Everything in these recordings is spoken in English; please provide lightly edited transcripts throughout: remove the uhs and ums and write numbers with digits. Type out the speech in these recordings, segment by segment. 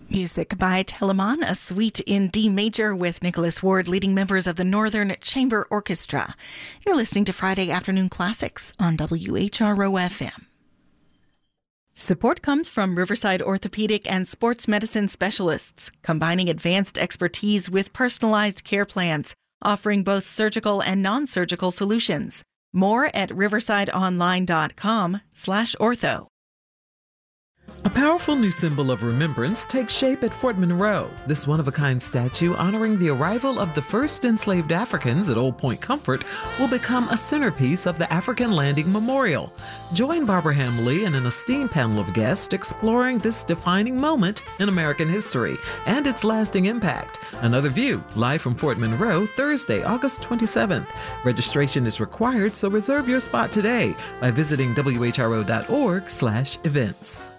Music by Telemann, a suite in D major with Nicholas Ward leading members of the Northern Chamber Orchestra. You're listening to Friday Afternoon Classics on WHRO-FM. Support comes from Riverside Orthopedic and Sports Medicine Specialists, combining advanced expertise with personalized care plans, offering both surgical and non-surgical solutions. More at riversideonline.com/ortho. A powerful new symbol of remembrance takes shape at Fort Monroe. This one-of-a-kind statue honoring the arrival of the first enslaved Africans at Old Point Comfort will become a centerpiece of the African Landing Memorial. Join Barbara Hamley and an esteemed panel of guests exploring this defining moment in American history and its lasting impact. Another View, live from Fort Monroe, Thursday, August 27th. Registration is required, so reserve your spot today by visiting whro.org/events.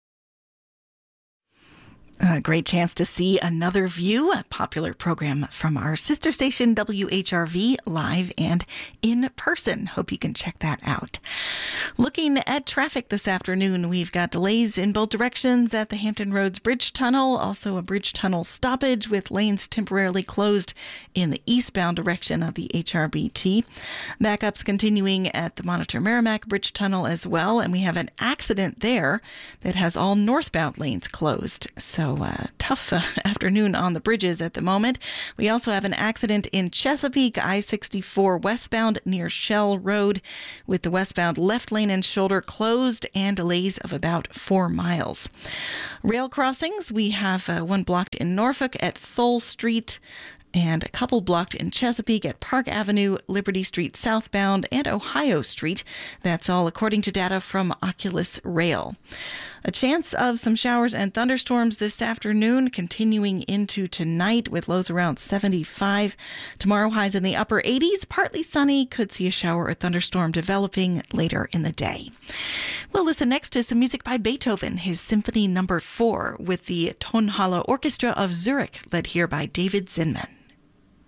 A great chance to see Another View, a popular program from our sister station WHRV, live and in person. Hope you can check that out. Looking at traffic this afternoon, we've got delays in both directions at the Hampton Roads Bridge Tunnel, also a bridge tunnel stoppage with lanes temporarily closed in the eastbound direction of the HRBT. Backups continuing at the Monitor Merrimack Bridge Tunnel as well, and we have an accident there that has all northbound lanes closed. So tough afternoon on the bridges at the moment. We also have an accident in Chesapeake, I-64 westbound near Shell Road with the westbound left lane and shoulder closed and delays of about 4 miles. Rail crossings, we have one blocked in Norfolk at Thole Street, and a couple blocked in Chesapeake at Park Avenue, Liberty Street southbound, and Ohio Street. That's all according to data from Oculus Rail. A chance of some showers and thunderstorms this afternoon, continuing into tonight with lows around 75. Tomorrow, highs in the upper 80s, partly sunny. Could see a shower or thunderstorm developing later in the day. We'll listen next to some music by Beethoven, his Symphony No. 4, with the Tonhalle Orchestra of Zurich, led here by David Zinman.